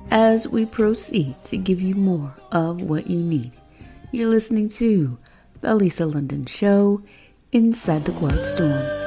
as we proceed to give you more of what you need. You're listening to The Lisa London Show, Inside the Quiet Storm.